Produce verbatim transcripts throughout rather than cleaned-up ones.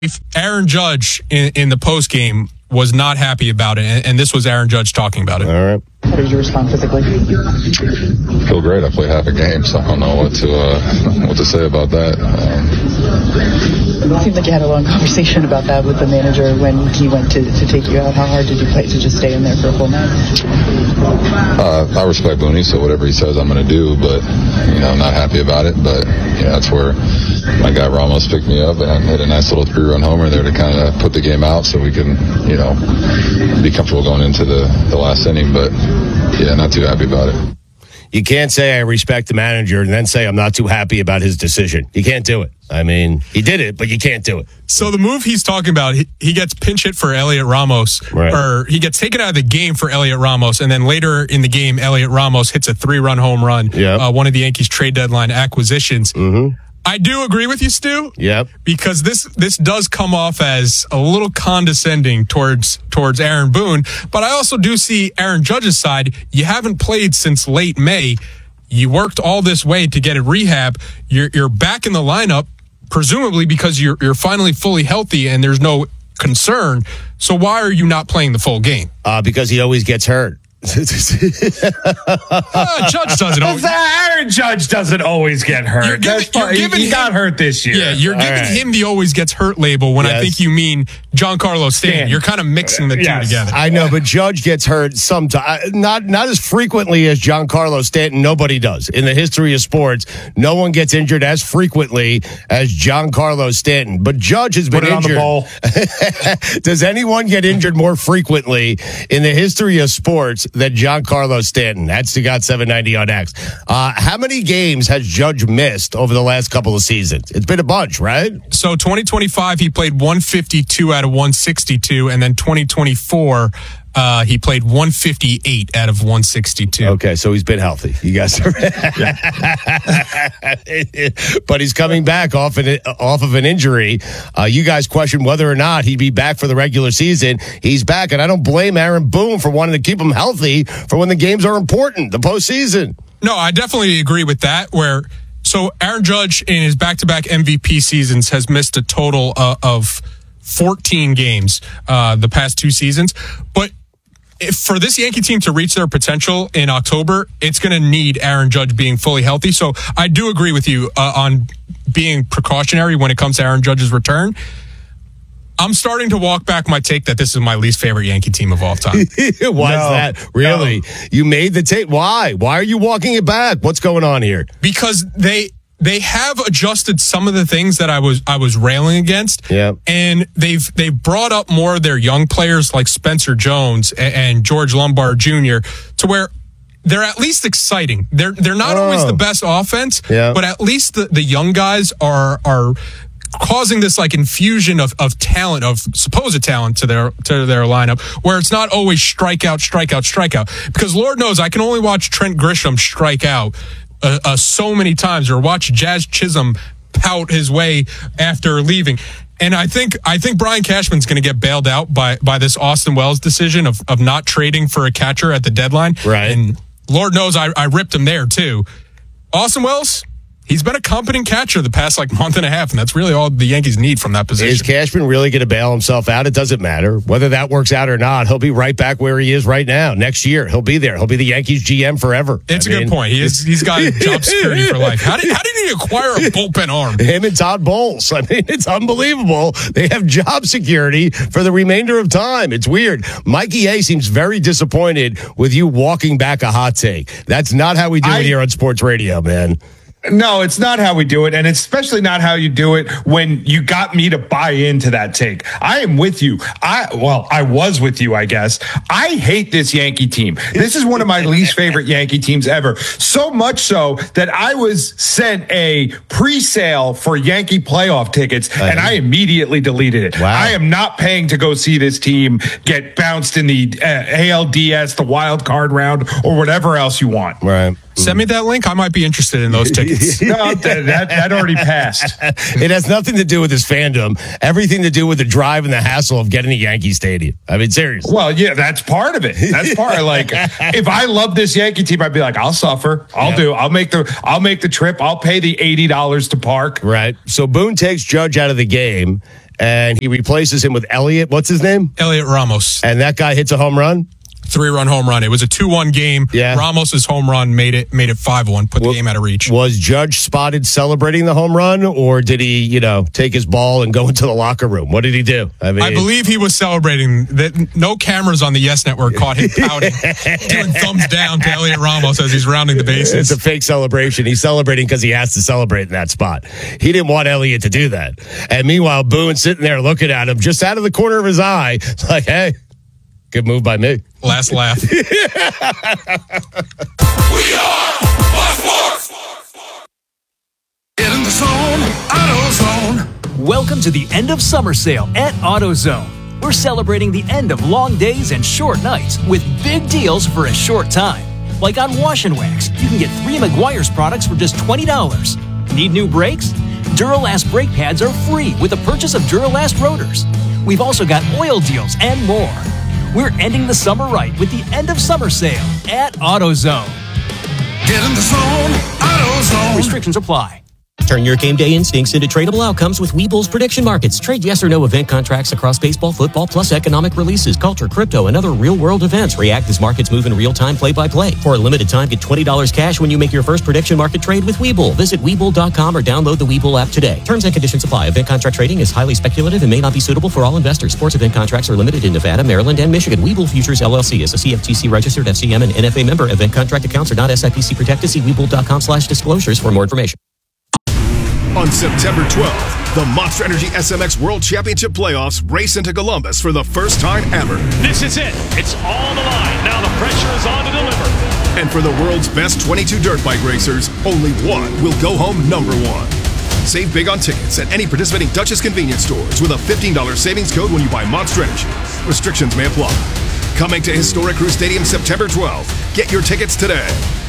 Aaron Judge in, in the post game was not happy about it, and, and this was Aaron Judge talking about it. All right. How did you respond physically? Feel great. I played half a game, so I don't know what to uh, what to say about that. Um, it seems like you had a long conversation about that with the manager when he went to, to take you out. How hard did you play to just stay in there for a full night? uh, I respect Booney, so whatever he says, I'm going to do. But you know, I'm not happy about it. But you know, that's where my guy Ramos picked me up and hit a nice little three-run homer there to kind of put the game out, so we can, you know, be comfortable going into the, the last inning. But yeah, not too happy about it. You can't say I respect the manager and then say I'm not too happy about his decision. You can't do it. I mean, he did it, but you can't do it. So the move he's talking about, he, he gets pinch hit for Elliot Ramos, right. or he gets taken out of the game for Elliot Ramos, and then later in the game, Elliot Ramos hits a three-run home run, yep. uh, one of the Yankees trade deadline acquisitions. Mm-hmm. I do agree with you, Stu. Yep. Because this this does come off as a little condescending towards towards Aaron Boone, but I also do see Aaron Judge's side. You haven't played since late May. You worked all this way to get a rehab. You're you're back in the lineup, presumably because you're you're finally fully healthy and there's no concern. So why are you not playing the full game? Uh, because he always gets hurt. uh, Judge doesn't always. Aaron Judge doesn't always get hurt. You're giving, That's you're giving he him, got hurt this year. Yeah, you're All giving right. him the always gets hurt label when yes. I think you mean Giancarlo Stanton. Stan. You're kind of mixing the two Yes. together. I know, but Judge gets hurt sometimes. Not not as frequently as Giancarlo Stanton. Nobody does. In the history of sports, no one gets injured as frequently as Giancarlo Stanton. But Judge has been Put it injured. on the bowl. Does anyone get injured more frequently in the history of sports than Giancarlo Stanton? That's the Got seven ninety on X. Uh, how many games has Judge missed over the last couple of seasons? It's been a bunch, right? So twenty twenty-five, he played one fifty-two out of one sixty-two, and then twenty twenty-four, uh, he played one fifty-eight out of one sixty-two. Okay, so he's been healthy. You guys are but he's coming back off an, off of an injury. Uh, you guys question whether or not he'd be back for the regular season. He's back, and I don't blame Aaron Boone for wanting to keep him healthy for when the games are important, the postseason. No, I definitely agree with that. Where so Aaron Judge in his back-to-back M V P seasons has missed a total uh, of fourteen games uh, the past two seasons. But if for this Yankee team to reach their potential in October, it's going to need Aaron Judge being fully healthy. So I do agree with you uh, on being precautionary when it comes to Aaron Judge's return. I'm starting to walk back my take that this is my least favorite Yankee team of all time. Why is No, that? Really? no. You made the tape. Why? Why are you walking it back? What's going on here? Because they they have adjusted some of the things that I was I was railing against. Yeah. And they've they've brought up more of their young players like Spencer Jones and, and George Lombard Junior to where they're at least exciting. They're they're not Oh. always the best offense, Yeah. but at least the, the young guys are are causing this like infusion of, of talent, of supposed talent to their to their lineup, where it's not always strikeout, strikeout, strikeout. Because Lord knows I can only watch Trent Grisham strike out uh, uh, so many times, or watch Jazz Chisholm pout his way after leaving. And I think I think Brian Cashman's going to get bailed out by by this Austin Wells decision of of not trading for a catcher at the deadline. Right. And Lord knows I, I ripped him there too. Austin Wells, he's been a competent catcher the past like month and a half, and that's really all the Yankees need from that position. Is Cashman really going to bail himself out? It doesn't matter. Whether that works out or not, he'll be right back where he is right now. Next year, he'll be there. He'll be the Yankees G M forever. It's I a mean, good point. He is, he's got job security for life. How did, how did he acquire a bullpen arm? Him and Todd Bowles. I mean, it's unbelievable. They have job security for the remainder of time. It's weird. Mikey A seems very disappointed with you walking back a hot take. That's not how we do I- it here on Sports Radio, man. No, it's not how we do it, and it's especially not how you do it when you got me to buy into that take. I am with you. I well, I was with you, I guess. I hate this Yankee team. This is one of my least favorite Yankee teams ever. So much so that I was sent a pre-sale for Yankee playoff tickets, and I immediately deleted it. Wow. I am not paying to go see this team get bounced in the uh, A L D S, the wild card round, or whatever else you want. Right. Send me that link. I might be interested in those tickets. No, that, that, that already passed. It has nothing to do with his fandom. Everything to do with the drive and the hassle of getting to Yankee Stadium. I mean, seriously. Well, yeah, that's part of it. That's part of, like, if I love this Yankee team, I'd be like, I'll suffer. I'll Yeah. do. I'll make the. I'll make the trip. I'll pay the eighty dollars to park. Right. So Boone takes Judge out of the game. and he replaces him with Elliot. What's his name? Elliot Ramos. And that guy hits a home run? Three-run home run. It was a two one game. Yeah. Ramos's home run made it made it five one, put the well, game out of reach. Was Judge spotted celebrating the home run, or did he, you know, take his ball and go into the locker room? What did he do? I mean, I believe he was celebrating. That no cameras on the Yes Network caught him pouting, doing thumbs down to Elliot Ramos as he's rounding the bases. It's a fake celebration. He's celebrating because he has to celebrate in that spot. He didn't want Elliot to do that. And meanwhile, Boone sitting there looking at him just out of the corner of his eye, like, hey, good move by me. Last laugh. We are Sports. Get in the zone, AutoZone. Welcome to the end of summer sale at AutoZone. We're celebrating the end of long days and short nights with big deals for a short time. Like on Wash and Wax, you can get three Meguiar's products for just twenty dollars. Need new brakes? Duralast brake pads are free with the purchase of Duralast rotors. We've also got oil deals and more. We're ending the summer right with the end of summer sale at AutoZone. Get in the zone, AutoZone. Restrictions apply. Turn your game day instincts into tradable outcomes with Webull's prediction markets. Trade yes or no event contracts across baseball, football, plus economic releases, culture, crypto, and other real-world events. React as markets move in real time, play-by-play. For a limited time, get twenty dollars cash when you make your first prediction market trade with Webull. Visit Webull dot com or download the Webull app today. Terms and conditions apply. Event contract trading is highly speculative and may not be suitable for all investors. Sports event contracts are limited in Nevada, Maryland, and Michigan. Webull Futures, L L C is a C F T C-registered F C M and N F A member. Event contract accounts are not S I P C protected. See Webull dot com slash disclosures for more information. On September twelfth, the Monster Energy S M X World Championship Playoffs race into Columbus for the first time ever. This is it. It's all the line. Now the pressure is on to deliver. And for the world's best twenty-two dirt bike racers, only one will go home number one. Save big on tickets at any participating Duchess convenience stores with a fifteen dollars savings code when you buy Monster Energy. Restrictions may apply. Coming to Historic Crew Stadium September twelfth. Get your tickets today.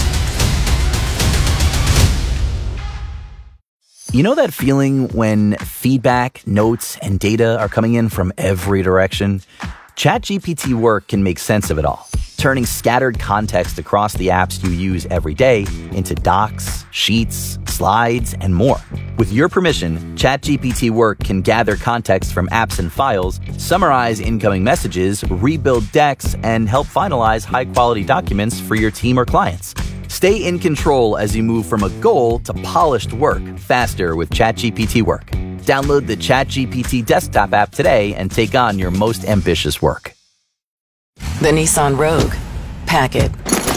You know that feeling when feedback, notes, and data are coming in from every direction? ChatGPT Work can make sense of it all, turning scattered context across the apps you use every day into docs, sheets, slides, and more. With your permission, ChatGPT Work can gather context from apps and files, summarize incoming messages, rebuild decks, and help finalize high-quality documents for your team or clients. Stay in control as you move from a goal to polished work faster with ChatGPT Work. Download the ChatGPT desktop app today and take on your most ambitious work. The Nissan Rogue. Pack it.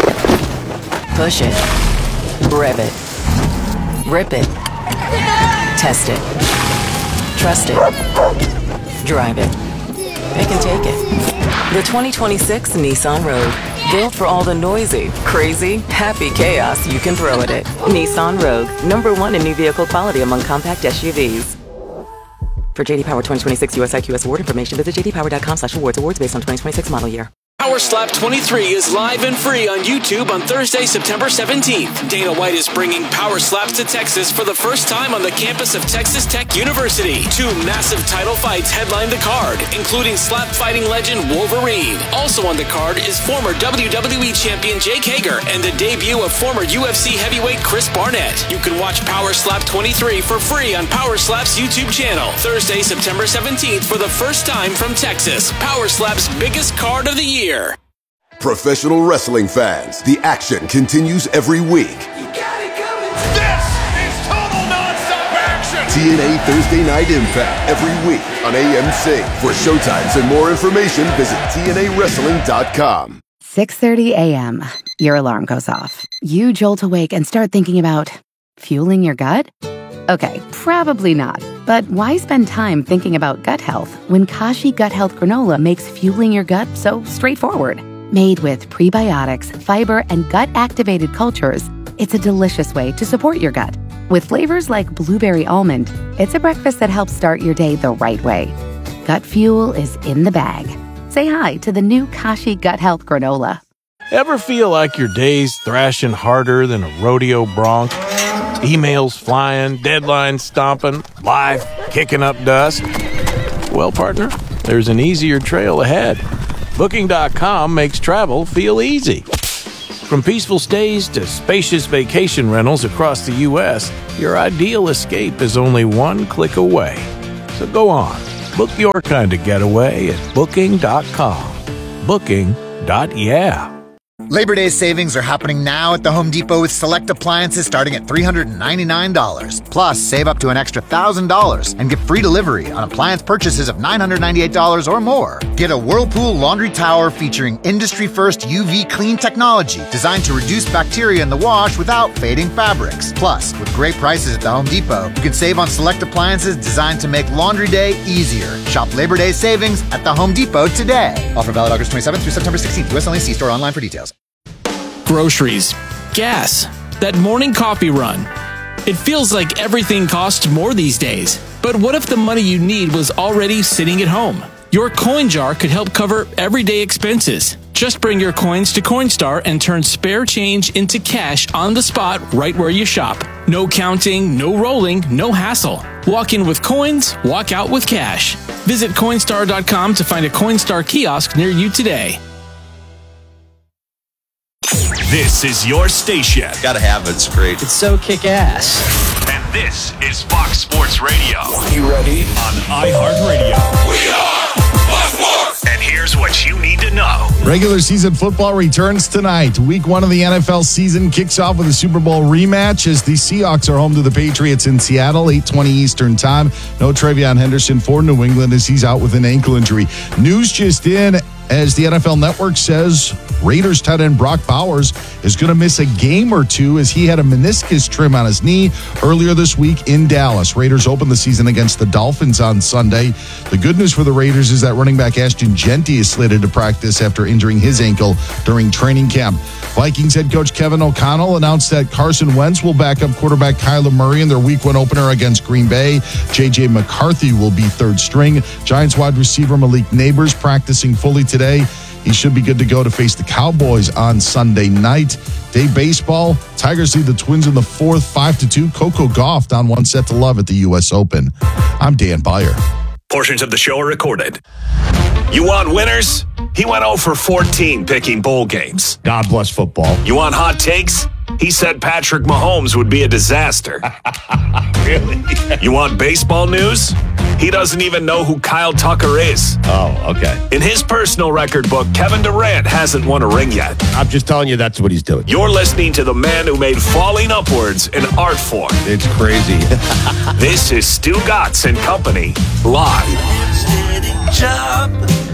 Push it. Rev it. Rip it. Test it. Trust it. Drive it. Pick and take it. The twenty twenty-six Nissan Rogue. Built for all the noisy, crazy, happy chaos you can throw at it. Nissan Rogue. Number one in new vehicle quality among compact S U Vs. For J D Power twenty twenty-six U S I Q S award information, visit j d power dot com slash awards. Awards based on twenty twenty-six model year. Power Slap twenty-three is live and free on YouTube on Thursday, September seventeenth. Dana White is bringing Power Slaps to Texas for the first time on the campus of Texas Tech University. Two massive title fights headline the card, including slap fighting legend Wolverine. Also on the card is former W W E champion Jake Hager and the debut of former U F C heavyweight Chris Barnett. You can watch Power Slap twenty-three for free on Power Slap's YouTube channel. Thursday, September seventeenth for the first time from Texas. Power Slap's biggest card of the year. Professional wrestling fans, the action continues every week. You got it coming. This is total nonstop action. T N A Thursday Night Impact every week on A M C. For showtimes and more information, visit T N A wrestling dot com. six thirty a.m. Your alarm goes off. You jolt awake and start thinking about fueling your gut? Okay, probably not. But why spend time thinking about gut health when Kashi Gut Health Granola makes fueling your gut so straightforward? Made with prebiotics, fiber, and gut-activated cultures, it's a delicious way to support your gut. With flavors like blueberry almond, it's a breakfast that helps start your day the right way. Gut fuel is in the bag. Say hi to the new Kashi Gut Health Granola. Ever feel like your day's thrashing harder than a rodeo bronc? Emails flying, deadlines stomping, life kicking up dust? Well, partner, there's an easier trail ahead. Booking dot com makes travel feel easy. From peaceful stays to spacious vacation rentals across the U S, your ideal escape is only one click away. So go on, Book your kind of getaway at booking dot com. Booking dot yeah. Labor Day savings are happening now at the Home Depot with select appliances starting at three hundred ninety-nine dollars. Plus, save up to an extra one thousand dollars and get free delivery on appliance purchases of nine hundred ninety-eight dollars or more. Get a Whirlpool laundry tower featuring industry-first U V clean technology designed to reduce bacteria in the wash without fading fabrics. Plus, with great prices at the Home Depot, you can save on select appliances designed to make laundry day easier. Shop Labor Day savings at the Home Depot today. Offer valid August twenty-seventh through September sixteenth. U S only. See store online for details. Groceries, gas, that morning coffee run. It feels like everything costs more these days. But what if the money you need was already sitting at home? Your coin jar could help cover everyday expenses. Just bring your coins to Coinstar and turn spare change into cash on the spot right where you shop. No counting, no rolling, no hassle. Walk in with coins, walk out with cash. Visit Coinstar dot com to find a Coinstar kiosk near you today. This is your station. Gotta have it. It's great. It's so kick-ass. And this is Fox Sports Radio. You ready? On iHeartRadio. We are Fox Sports. And here's what you need to know. Regular season football returns tonight. Week one of the N F L season kicks off with a Super Bowl rematch as the Seahawks are home to the Patriots in Seattle, eight twenty Eastern time. No Travion Henderson for New England as he's out with an ankle injury. News just in as the N F L Network says Raiders tight end Brock Bowers is going to miss a game or two as he had a meniscus trim on his knee earlier this week in Dallas. Raiders open the season against the Dolphins on Sunday. The good news for the Raiders is that running back Ashton Genty is slated to practice after injuring his ankle during training camp. Vikings head coach Kevin O'Connell announced that Carson Wentz will back up quarterback Kyler Murray in their week one opener against Green Bay. J J McCarthy will be third string. Giants wide receiver Malik Neighbors practicing fully today. He should be good to go to face the Cowboys on Sunday night. Day baseball, Tigers lead the Twins in the fourth, five to two. Coco Gauff down one set to love at the U S Open. I'm Dan Beyer. Portions of the show are recorded. You want winners? He went oh for fourteen picking bowl games. God bless football. You want hot takes? He said Patrick Mahomes would be a disaster. Really? You want baseball news? He doesn't even know who Kyle Tucker is. Oh, okay. In his personal record book, Kevin Durant hasn't won a ring yet. I'm just telling you that's what he's doing. You're listening to the man who made falling upwards an art form. It's crazy. This is Stu Gatz and Company, live. Job,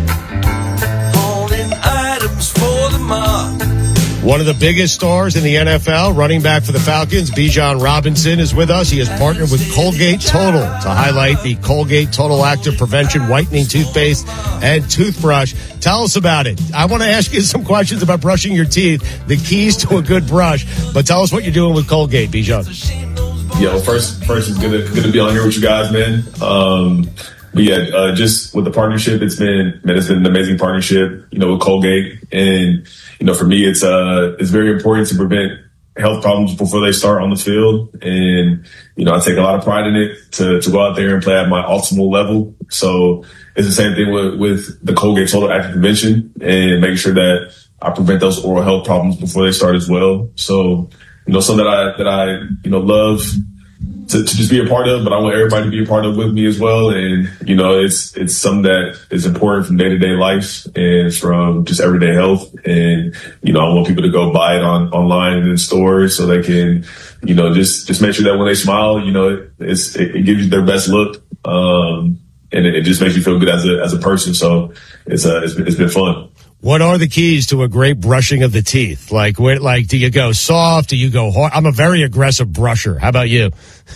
holding items for the mob. One of the biggest stars in the N F L, running back for the Falcons, Bijan Robinson, is with us. He has partnered with Colgate Total to highlight the Colgate Total Active Prevention Whitening Toothpaste and Toothbrush. Tell us about it. I want to ask you some questions about brushing your teeth, the keys to a good brush, but tell us what you're doing with Colgate, Bijan. Yo, first, first it's good to, good to be on here with you guys, man. Um, But yeah, uh, just with the partnership, it's been, man, it's been an amazing partnership, you know, with Colgate. And, you know, for me, it's, uh, it's very important to prevent health problems before they start on the field. And, you know, I take a lot of pride in it to, to go out there and play at my optimal level. So it's the same thing with, with the Colgate Total Active Prevention and making sure that I prevent those oral health problems before they start as well. So, you know, something that I, that I, you know, love To, to just be a part of, but I want everybody to be a part of with me as well. And, you know, it's, it's something that is important from day to day life and from just everyday health. And, you know, I want people to go buy it on online and in stores so they can, you know, just, just make sure that when they smile, you know, it, it's, it, it gives you their best look. Um, and it, it just makes you feel good as a, as a person. So it's, uh, it's, it's been fun. What are the keys to a great brushing of the teeth? Like, where, like, do you go soft? Do you go hard? I'm a very aggressive brusher. How about you?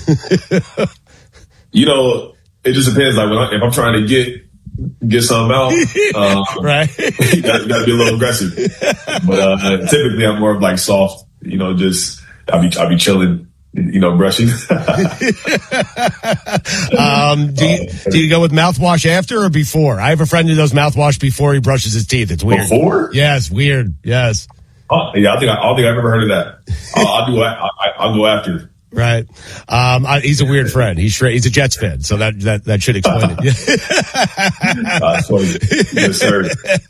You know, it just depends. Like, when I, if I'm trying to get get something out, um, right? you got, got to be a little aggressive. But uh, typically, I'm more of like soft. You know, just I'll be I'll be chilling. You know, brushing. um, do you, do you go with mouthwash after or before? I have a friend who does mouthwash before he brushes his teeth. It's weird. Before? Yes, weird. Yes. Oh, yeah, I think I, I don't think I've ever heard of that. I'll, I'll do. I, I, I'll go after. Right. Um, I, he's a weird friend. He's he's a Jets fan, so that that, that should explain it. Yes, sir.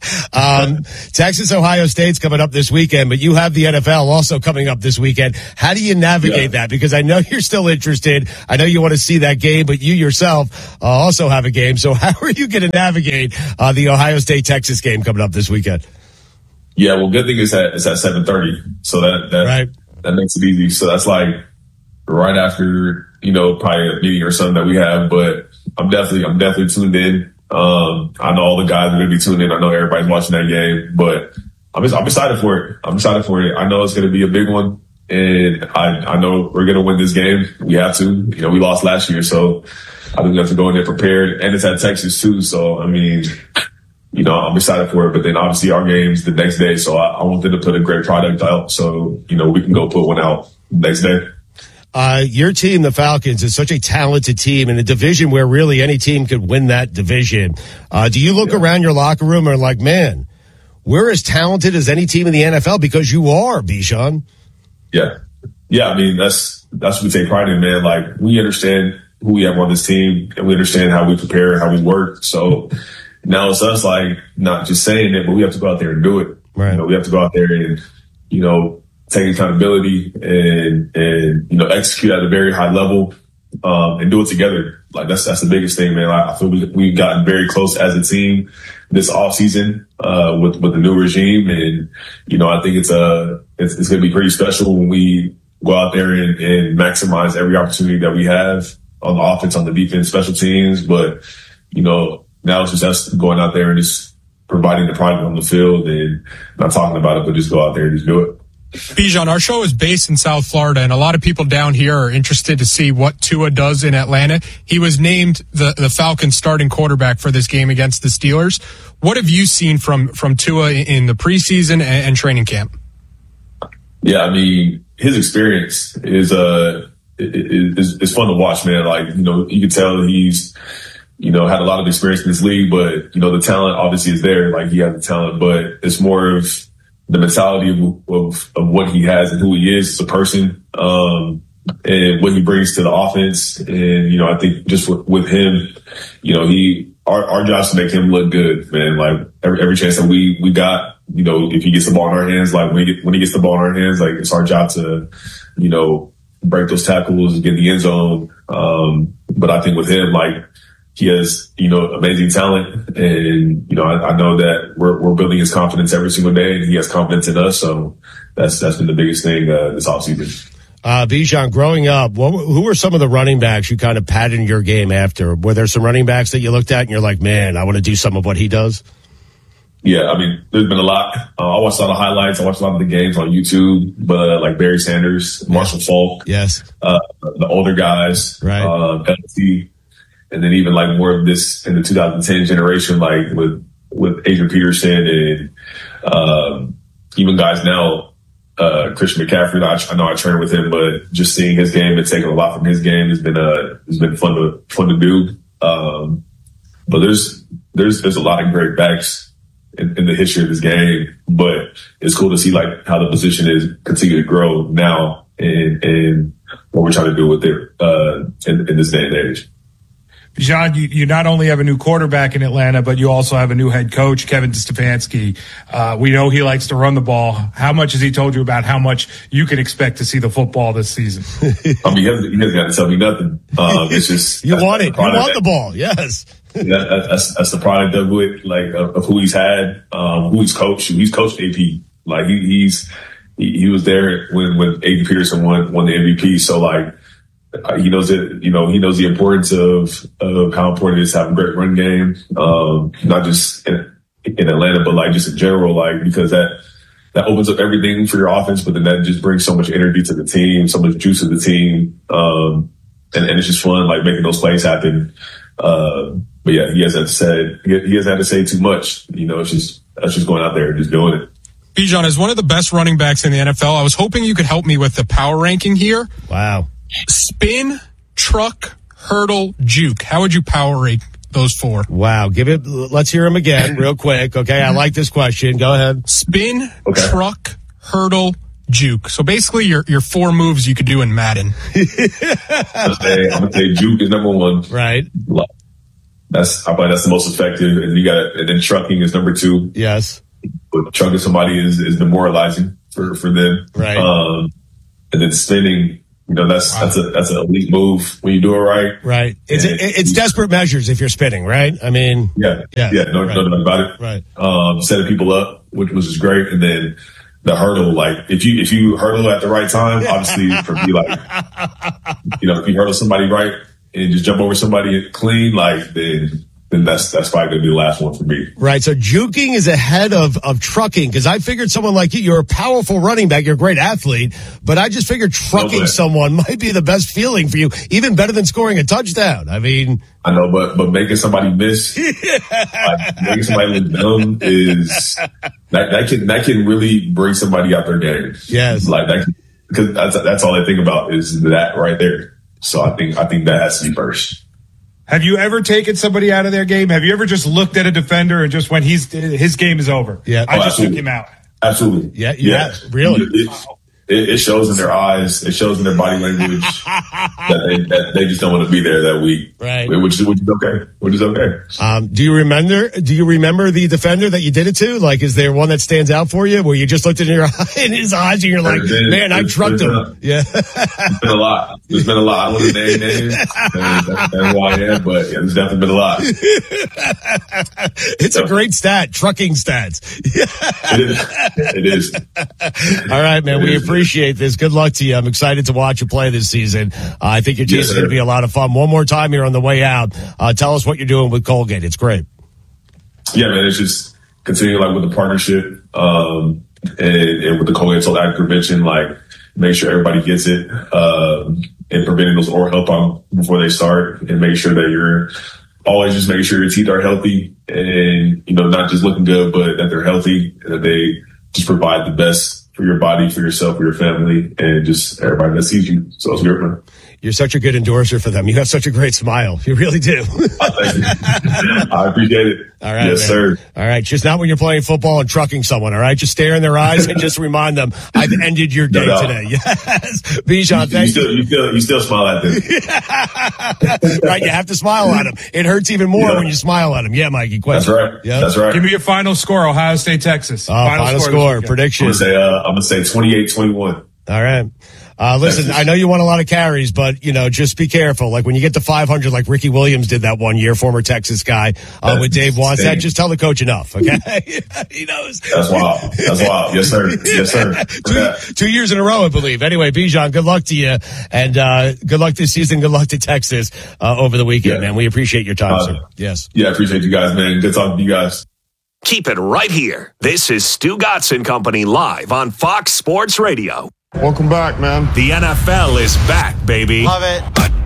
Um, Texas, Ohio State's coming up this weekend, but you have the N F L also coming up this weekend. How do you navigate Yeah. that? Because I know you're still interested. I know you want to see that game, but you yourself uh, also have a game. So how are you going to navigate uh, the Ohio State-Texas game coming up this weekend? Yeah, well, good thing is that it's at seven thirty, so that that right. that makes it easy. So that's like right after, you know, probably a meeting or something that we have. But I'm definitely I'm definitely tuned in. Um, I know all the guys are going to be tuned in. I know everybody's watching that game, but I'm just, I'm excited for it. I'm excited for it. I know it's going to be a big one, and I I know we're going to win this game. We have to. You know, we lost last year, so I think we have to go in there prepared. And it's at Texas too, so I mean. You know, I'm excited for it, but then obviously our game's the next day, so I, I want them to put a great product out so, you know, we can go put one out next day. Uh, your team, the Falcons, is such a talented team in a division where really any team could win that division. Uh, do you look yeah. around your locker room and are like, man, we're as talented as any team in the N F L? Because you are, Bijan. Yeah. Yeah, I mean, that's that's what we take pride in, man. Like, we understand who we have on this team, and we understand how we prepare, how we work, so... Now it's us, like, not just saying it, but we have to go out there and do it. Right. You know, we have to go out there and, you know, take accountability and, and, you know, execute at a very high level, um, and do it together. Like, that's, that's the biggest thing, man. I feel we, we've gotten very close as a team this off season, uh, with, with the new regime. And, you know, I think it's, uh, it's, it's going to be pretty special when we go out there and, and maximize every opportunity that we have on the offense, on the defense, special teams. But, you know, now it's just us going out there and just providing the product on the field and not talking about it, but just go out there and just do it. Bijan, our show is based in South Florida, and a lot of people down here are interested to see what Tua does in Atlanta. He was named the, the Falcons starting quarterback for this game against the Steelers. What have you seen from, from Tua in the preseason and, and training camp? Yeah, I mean, his experience is, uh, is, is fun to watch, man. Like, you know, you can tell he's, you know, had a lot of experience in this league, but, you know, the talent obviously is there. Like, he has the talent, but it's more of the mentality of, of, of what he has and who he is as a person, um, and what he brings to the offense. And, you know, I think just with, with him, you know, he, our, our job is to make him look good, man. Like, every, every chance that we, we got, you know, if he gets the ball in our hands, like when he, get, when he gets the ball in our hands, like, it's our job to, you know, break those tackles and get in the end zone. Um, but I think with him, like, he has, you know, amazing talent, and, you know, I, I know that we're, we're building his confidence every single day, and he has confidence in us. So that's, that's been the biggest thing, uh, this offseason. Uh, Bijan, growing up, what, who were some of the running backs you kind of patterned your game after? Were there some running backs that you looked at and you're like, man, I want to do some of what he does? Yeah, I mean, there's been a lot. Uh, I watched a lot of highlights. I watched a lot of the games on YouTube, but uh, like Barry Sanders, Marshall Faulk. Yes. Uh, the older guys. Right. Uh, L T. And then even like more of this in the two thousand ten generation, like with, with Adrian Peterson and, um, even guys now, uh, Christian McCaffrey. I, I know I trained with him, but just seeing his game and taking a lot from his game has been, uh, has been fun to, fun to do. Um, but there's, there's, there's a lot of great backs in, in the history of this game, but it's cool to see like how the position is continue to grow now and, and what we're trying to do with it, uh, in, in this day and age. Bijan, you, you not only have a new quarterback in Atlanta, but you also have a new head coach, Kevin Stefanski. Uh, we know he likes to run the ball. How much has he told you about how much you can expect to see the football this season? I mean, he hasn't, he hasn't got to tell me nothing. Um, it's just you want it. You want that, the ball. Yes. that, that's, that's the product of it, like of, of who he's had, um, who he's coached. He's coached A P. Like he, he's he, he was there when when Adrian Peterson won won the M V P. So like. He knows that, you know, he knows the importance of, of how important it is to have a great run game. Um, not just in, in Atlanta, but like just in general, like, because that, that opens up everything for your offense, but then that just brings so much energy to the team, so much juice to the team. Um, and, and it's just fun, like making those plays happen. Uh, but yeah, he hasn't said, he hasn't had to say too much. You know, it's just, that's just going out there and just doing it. Bijan, as one of the best running backs in the N F L, I was hoping you could help me with the power ranking here. Wow. Spin, truck, hurdle, juke. How would you power rate those four? Wow. Give it, let's hear them again real quick. Okay. I like this question. Go ahead. Spin, okay. truck, hurdle, juke. So basically, your your four moves you could do in Madden. I'm gonna say, I'm gonna say juke is number one. Right. That's I find that's the most effective, and you got and then trucking is number two. Yes. But trucking somebody is, is demoralizing for, for them. Right. Um, and then spinning, you know, that's wow. that's a that's an elite move when you do it right. Right. It's and, it, it's desperate measures if you're spinning, right? I mean, yeah, yeah, yeah, no, right. no doubt about it. Right. Um, setting people up, which was just great, and then the hurdle, like if you if you hurdle at the right time, obviously for me, like you know, if you hurdle somebody right and just jump over somebody clean, like then. Then that's that's probably gonna be the last one for me. Right. So juking is ahead of of trucking because I figured someone like you, you're a powerful running back, you're a great athlete, but I just figured trucking no, someone might be the best feeling for you, even better than scoring a touchdown. I mean, I know, but but making somebody miss, like, making somebody look dumb is that that can that can really bring somebody out their game. Yes, like that because that's that's all I think about is that right there. So I think I think that has to be first. Have you ever taken somebody out of their game? Have you ever just looked at a defender and just when he's his game is over? Yeah, I oh, just absolutely. took him out. Absolutely. Yeah, yeah, yeah. Really. It, it, it shows in their eyes. It shows in their body language that they that they just don't want to be there that week. Right. Which is which is okay. Which is okay. Um, do you remember? Do you remember the defender that you did it to? Like, is there one that stands out for you where you just looked in your in his eyes and you're like, been, man, I trucked him. A, yeah. It's been a lot. There's been a lot. I want to name names. That's, that's who I am. But yeah, there's definitely been a lot. It's so, a great stat. Trucking stats. It is. It is. All right, man. It we is. appreciate this. Good luck to you. I'm excited to watch you play this season. Uh, I think your team's yes, going to be a lot of fun. One more time here on the way out. Uh, tell us what you're doing with Colgate. It's great. Yeah, man. It's just continuing like with the partnership um, and, and with the Colgate Total Active Prevention, like make sure everybody gets it um, and preventing those oral health problems before they start and make sure that you're always just making sure your teeth are healthy and, you know, not just looking good, but that they're healthy and that they just provide the best for your body, for yourself, for your family, and just everybody that sees you. So it's good. You're such a good endorser for them. You have such a great smile. You really do. Thank you. I appreciate it. All right, yes, man. sir. All right, just not when you're playing football and trucking someone. All right, just stare in their eyes and just remind them, "I've ended your day no, no. today." Yes, Bijan, thank you. Still, you still, you still smile at them. Right, you have to smile at them. It hurts even more yeah. when you smile at them. Yeah, Mikey. Question. That's right. Yeah, that's right. Give me your final score, Ohio State, Texas. Oh, final, final score, score prediction. I'm gonna say, uh, I'm gonna say twenty-eight twenty-one. All right. Uh, listen, I know you won a lot of carries, but, you know, just be careful. Like when you get to five hundred, like Ricky Williams did that one year, former Texas guy, uh, with Dave Wannstedt, just tell the coach enough, okay? He knows. That's wild. That's wild. Yes, sir. Yes, sir. two, two years in a row, I believe. Anyway, Bijan, good luck to you. And, uh, good luck this season. Good luck to Texas, uh, over the weekend, yeah. man. We appreciate your time, uh, sir. Yes. Yeah, I appreciate you guys, man. Good talking to you guys. Keep it right here. This is Stu Gotson Company live on Fox Sports Radio. Welcome back, man. The N F L is back, baby. Love it.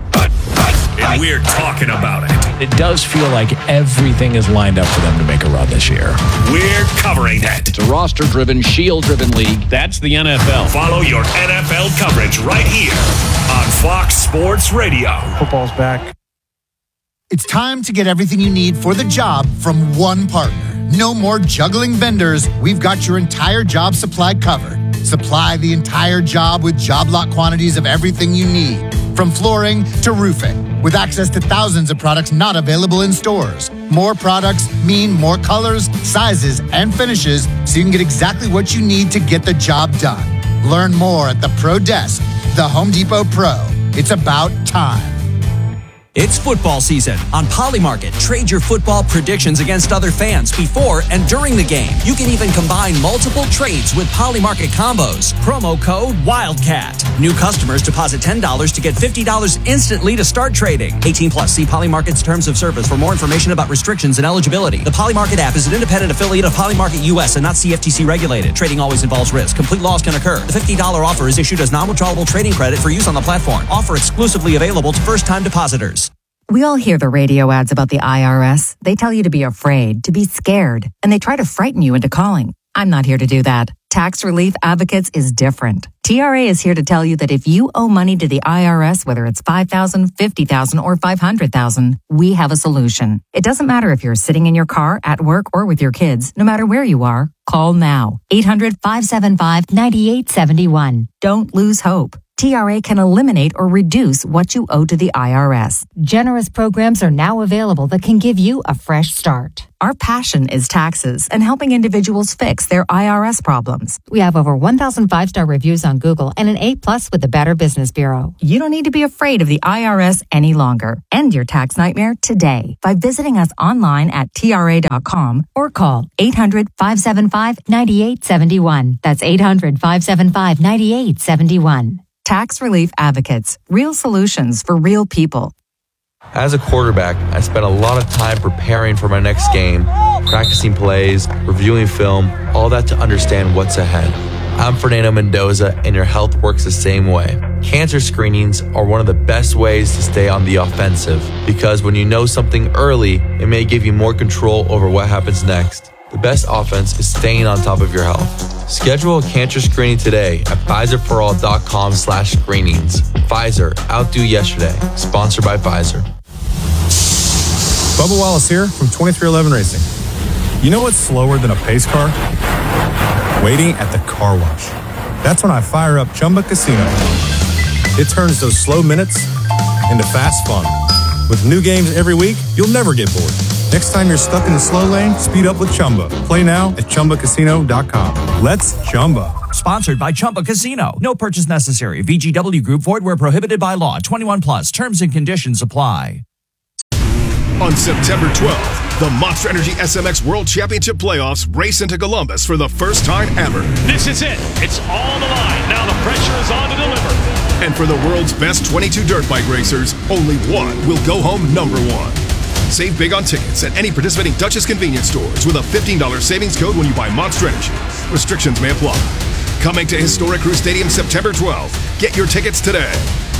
And we're talking about it. It does feel like everything is lined up for them to make a run this year. We're covering it. It's a roster-driven, shield-driven league. That's the N F L. Follow your N F L coverage right here on Fox Sports Radio. Football's back. It's time to get everything you need for the job from one partner. No more juggling vendors. We've got your entire job supply covered. Supply the entire job with job lot quantities of everything you need, from flooring to roofing, with access to thousands of products not available in stores. More products mean more colors, sizes, and finishes, so you can get exactly what you need to get the job done. Learn more at the Pro Desk, the Home Depot Pro. It's about time. It's football season. On Polymarket, trade your football predictions against other fans before and during the game. You can even combine multiple trades with Polymarket combos. Promo code WILDCAT. New customers deposit ten dollars to get fifty dollars instantly to start trading. eighteen plus. See Polymarket's terms of service for more information about restrictions and eligibility. The Polymarket app is an independent affiliate of Polymarket U S and not C F T C regulated. Trading always involves risk. Complete loss can occur. The fifty dollars offer is issued as non-withdrawable trading credit for use on the platform. Offer exclusively available to first-time depositors. We all hear the radio ads about the I R S. They tell you to be afraid, to be scared, and they try to frighten you into calling. I'm not here to do that. Tax Relief Advocates is different. T R A is here to tell you that if you owe money to the I R S, whether it's five thousand dollars, fifty thousand dollars, or five hundred thousand dollars, we have a solution. It doesn't matter if you're sitting in your car, at work, or with your kids. No matter where you are, call now. eight hundred, five seven five, nine eight seven one. Don't lose hope. T R A can eliminate or reduce what you owe to the I R S. Generous programs are now available that can give you a fresh start. Our passion is taxes and helping individuals fix their I R S problems. We have over one thousand five-star reviews on Google and an A plus with the Better Business Bureau. You don't need to be afraid of the I R S any longer. End your tax nightmare today by visiting us online at T R A dot com or call eight hundred, five seven five, nine eight seven one. That's eight hundred, five seven five, nine eight seven one. Tax Relief Advocates. Real solutions for real people. As a quarterback, I spent a lot of time preparing for my next game, practicing plays, reviewing film, all that to understand what's ahead. I'm Fernando Mendoza, and your health works the same way. Cancer screenings are one of the best ways to stay on the offensive, because when you know something early, it may give you more control over what happens next. The best offense is staying on top of your health. Schedule a cancer screening today at Pfizer-for-all.com slash screenings. Pfizer, outdo yesterday. Sponsored by Pfizer. Bubba Wallace here from twenty-three eleven Racing. You know what's slower than a pace car? Waiting at the car wash. That's when I fire up Chumba Casino. It turns those slow minutes into fast fun. With new games every week, you'll never get bored. Next time you're stuck in the slow lane, speed up with Chumba. Play now at Chumba Casino dot com. Let's Chumba. Sponsored by Chumba Casino. No purchase necessary. V G W Group. Void where prohibited by law. twenty-one plus. Terms and conditions apply. On September twelfth, the Monster Energy S M X World Championship Playoffs race into Columbus for the first time ever. This is it. It's on the line. Now the pressure is on to deliver. And for the world's best twenty-two dirt bike racers, only one will go home number one. Save big on tickets at any participating Dutchess convenience stores with a fifteen dollars savings code when you buy Monster Energy. Restrictions may apply. Coming to Historic Crew Stadium September twelfth. Get your tickets today.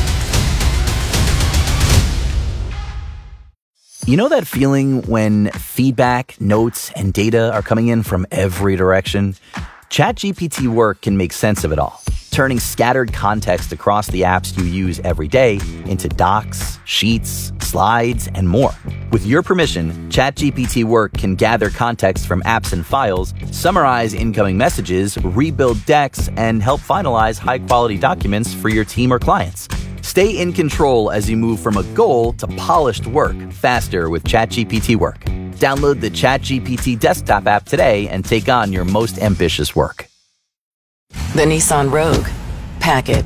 You know that feeling when feedback, notes, and data are coming in from every direction? ChatGPT Work can make sense of it all, turning scattered context across the apps you use every day into docs, sheets, slides, and more. With your permission, ChatGPT Work can gather context from apps and files, summarize incoming messages, rebuild decks, and help finalize high-quality documents for your team or clients. Stay in control as you move from a goal to polished work faster with ChatGPT Work. Download the ChatGPT desktop app today and take on your most ambitious work. The Nissan Rogue. Pack it.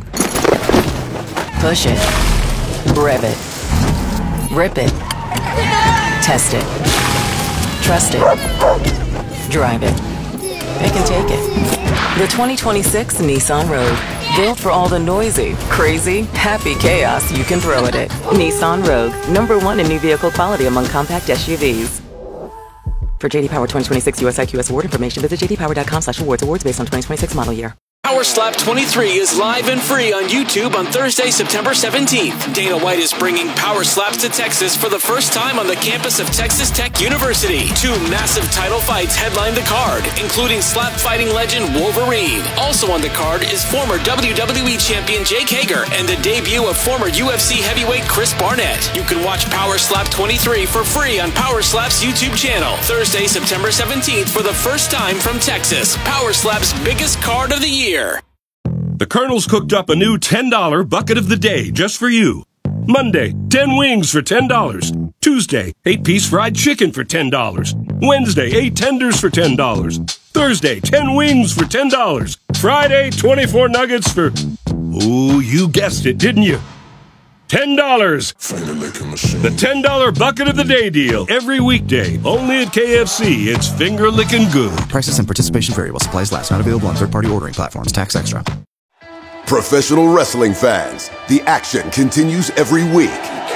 Push it. Rev it. Rip it. Test it. Trust it. Drive it. It can take it. The twenty twenty-six Nissan Rogue. Built for all the noisy, crazy, happy chaos you can throw at it. Nissan Rogue. Number one in new vehicle quality among compact S U Vs. For J D Power twenty twenty-six U S I Q S award information, visit j d power dot com slash awards. Awards based on twenty twenty-six model year. Power Slap twenty-three is live and free on YouTube on Thursday, September seventeenth. Dana White is bringing Power Slaps to Texas for the first time on the campus of Texas Tech University. Two massive title fights headline the card, including slap fighting legend Wolverine. Also on the card is former W W E champion Jake Hager and the debut of former U F C heavyweight Chris Barnett. You can watch Power Slap twenty-three for free on Power Slap's YouTube channel. Thursday, September seventeenth for the first time from Texas. Power Slap's biggest card of the year. The Colonel's cooked up a new ten dollar bucket of the day just for you. Monday, ten wings for ten dollars. Tuesday, eight piece fried chicken for ten dollars. Wednesday, eight tenders for ten dollars. Thursday, ten wings for ten dollars. Friday, twenty-four nuggets for... Ooh, you guessed it, didn't you? ten dollars. The ten dollar bucket of the day deal. Every weekday. Only at K F C. It's finger licking good. Prices and participation vary while supplies last. Not available on third-party ordering platforms. Tax extra. Professional wrestling fans, the action continues every week.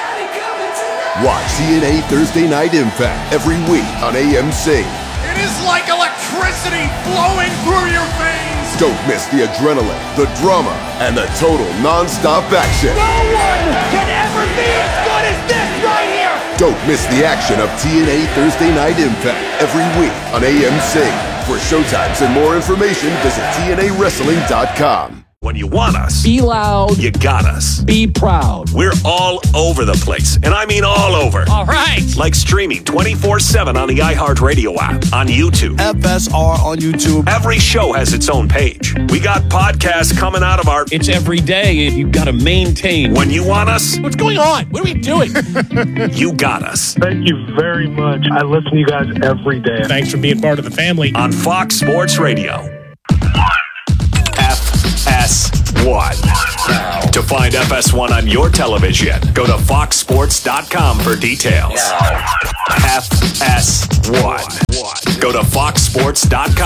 Watch T N A Thursday Night Impact every week on A M C. It is like electricity flowing through your veins. Don't miss the adrenaline, the drama, and the total non-stop action. No one can ever be as good as this right here. Don't miss the action of T N A Thursday Night Impact every week on A M C. For showtimes and more information, visit T N A wrestling dot com. When you want us, Be loud. you got us. Be proud. We're all over the place, and I mean all over. All right. Like streaming twenty-four seven on the iHeartRadio app, on YouTube. F S R on YouTube. Every show has its own page. We got podcasts coming out of our... It's every day. You've got to maintain. When you want us, What's going on? What are we doing? you got us. Thank you very much. I listen to you guys every day. Thanks for being part of the family. On Fox Sports Radio. F S one. To find F S one on your television, go to fox sports dot com for details. F S one. Go to fox sports dot com.